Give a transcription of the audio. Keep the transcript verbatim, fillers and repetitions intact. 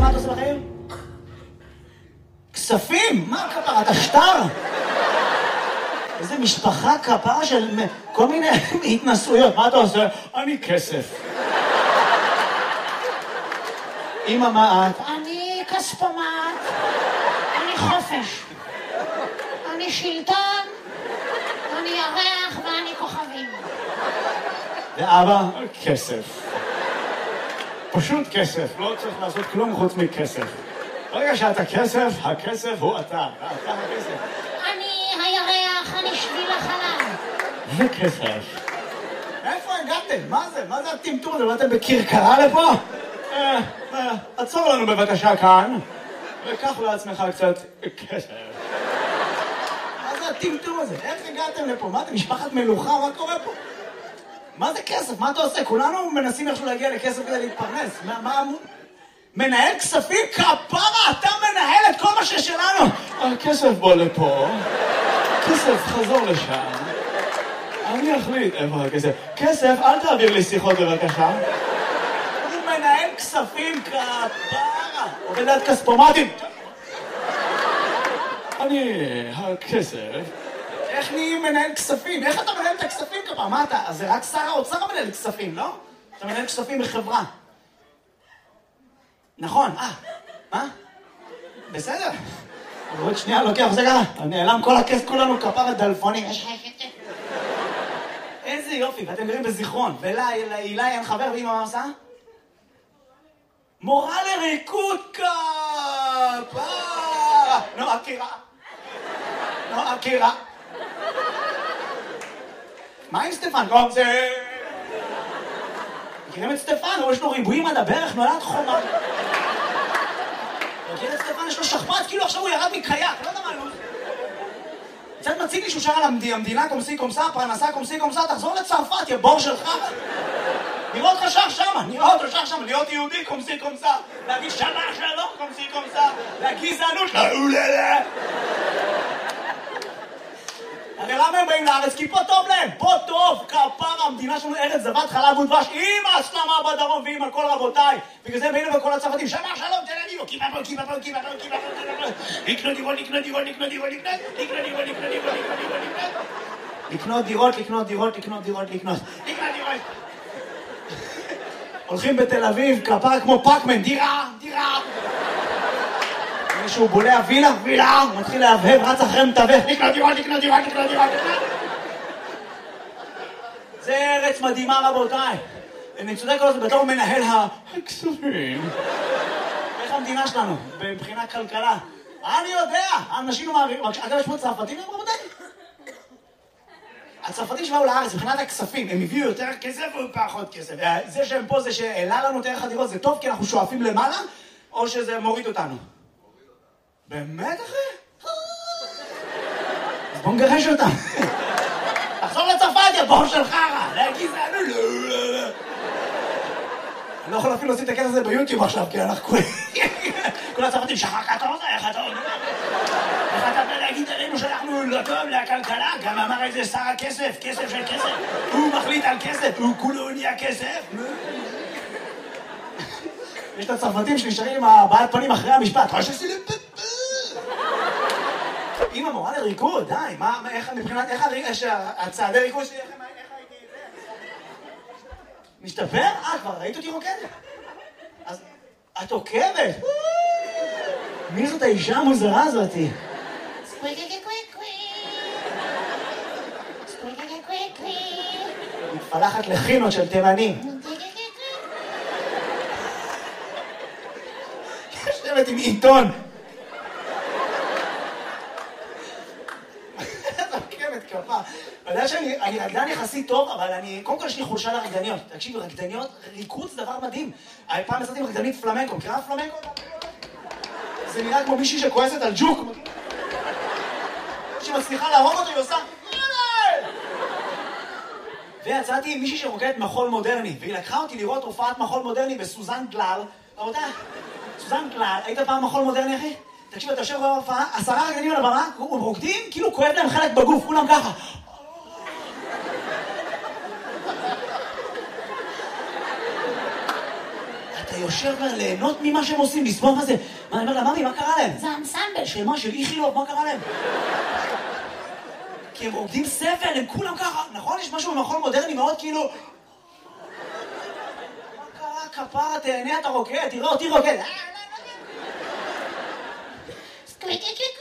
מה אתה עושה בחיים? כספים? מה כפרה? אתה שטר? איזה משפחה כפרה של כל מיני התנסויות. מה אתה עושה? אני כסף. אמא, מה את? אני כספומט, אני חופש, אני שלטון, אני ירח ואני כוכבים. ואבא? כסף. פשוט כסף, לא צריך לעשות כלום חוץ מכסף. ברגע שאתה כסף, הכסף הוא אתה, אתה הכסף. אני הירח, אני שביל החלל. וכסף. איפה הגעתם? מה זה? מה זה הטמטום הזה? באתם בקרקרה לפה? אה, אה, עצור לנו בבקשה כאן, וקח לעצמך קצת כסף. מה זה הטמטום הזה? איך הגעתם לפה? מה אתם משפחת מלוכה? מה קורה פה? מה זה כסף? מה אתה עושה? כולנו מנסים איכשהו להגיע לכסף כדי להתפרנס. מה, מה... מנהל כספים? כפרה, אתה מנהל את כל מה ששלנו. הכסף בוא לפה. כסף, חזור לשם. אני אחליט איפה הכסף. כסף, אל תעביר לי שיחות בבקשה. הוא מנהל כספים, כפרה. עובד עד כספומטים. אני... הכסף... איך נהיים מנהל כספים? איך אתה מנהל את הכספים כפרה? מה אתה? אז זה רק שר האוצר מנהל כספים, לא? אתה מנהל כספים בחברה. נכון, אה, מה? בסדר. עוד שנייה לוקח, זה ככה, נעלם כל הכסף, כולנו כפרה דלפונים. איזה יופי, ואתם גרים בזיכרון. ולאילי אין חבר, ואמא מה עושה? מורה לריקוד כפרה. נו, אקירה. נו, אקירה. מה עם סטפן? לא, זה... מכירים את סטפן? יש לו ריבועים עד הברך, נולד חומה. מכיר את סטפן? יש לו שכפ"ץ, כאילו עכשיו הוא ירד מקייק, לא יודע מה לא. קצת מציג לי שהוא שר על המדינה קומסי קומסה, פרנסה קומסי קומסה, תחזור לצרפת, יא בור שלך. נראה אותך שר שמה, נראה אותך שר שמה, להיות יהודי קומסי קומסה, להגיד שמה שלום קומסי קומסה, לגזענות, לאוללה. הרי למה הם באים לארץ? כי פה טוב להם, פה טוב, כפרה, המדינה שלנו ארץ זבת חלב ודבש, עם ההסלמה בדרום ועם הכל רבותיי. בגלל זה באים לכל הצרפתים, שמה שלום, תל אביב, כי בפה, כי בפה, כי בפה, כי בפה, לקנות דירות, לקנות דירות, לקנות דירות, לקנות דירות, לקנות דירות, לקנות דירות, לקנות דירות, לקנות דירות, לקנות לקנות דירות. הולכים בתל אביב, כפרה כמו פאקמן, דירה, דירה. מישהו בולע וילה, וילה, מתחיל להבהב, רץ אחרי מתווך, לקנות דירות, לקנות דירות, לקנות דירות, לקנות. זה ארץ מדהימה רבותיי. אני צודק כל זה בתור מנהל הכספים. איך המדינה שלנו, מבחינה כלכלה? אני יודע, אנשים מעבירים, אגב יש פה צרפתים, הם רבותיי. הצרפתים שבאו לארץ, מבחינת הכספים, הם הביאו יותר כסף או פחות כסף? זה שהם פה, זה שהעלה לנו את ערך הדירות, זה טוב כי אנחנו שואפים למעלה, או שזה מוריד אותנו? באמת אחי? אז בוא נגרש אותם. תחזור לצרפת, יא בור של חרא. להגיד זה, לא, לא, לא. אני לא יכול אפילו להוציא את הכסף הזה ביוטיוב עכשיו, כי אנחנו כל הצרפתים, שחק, אתה רוצה, איך אתה אומר? איך אתה בא להגיד עלינו שאנחנו לא טוב לכלכלה? גם אמר איזה שר הכסף, כסף של כסף. הוא מחליט על כסף, הוא כולו נהיה כסף. יש את הצרפתים שנשארים עם הבעת פנים אחרי המשפט. מה שעשי לפה? אמא מורה לריקוד, די, מה, איך, מבחינת, איך הצעדי ריקוד שלי, איך הייתי את זה? משתפר? אה, כבר ראית אותי רוקדת? אז את עוקבת? מי זאת האישה המוזרה הזאתי? מתפלחת לחינות של תימנים. יושבת עם עיתון. אתה יודע שאני רקדן יחסי טוב, אבל אני, קודם כל יש לי חולשה לרקדניות. תקשיבו, רקדניות, ריקוד זה דבר מדהים. פעם יצאתי עם רקדנית פלמנקו, מכירה פלמנקו? זה נראה כמו מישהי שכועסת על ג'וק. שמצליחה להרוג אותו, היא עושה... ויצאתי עם מישהי שרוקדת מחול מודרני, והיא לקחה אותי לראות הופעת מחול מודרני בסוזן גלל. רבותיי, סוזן גלל, היית פעם מחול מודרני, אחי? תקשיב, אתה יושב בהופעה, עשרה רקדנים על הבמה, רוקדים, כאילו כואב להם חלק בגוף, כולם ככה. אתה יושב אומר ליהנות ממה שהם עושים, לסבול מה זה. מה, אני אומר לה, ממי, מה קרה להם? זה אנסמבל. של מה? של איכילוב, מה קרה להם? כי הם עובדים סבל, הם כולם ככה, נכון? יש משהו במחול מודרני מאוד כאילו... מה קרה, כפרה, תהנה, אתה רוקד, תראה אותי רוקד. סקוויקי קוויקי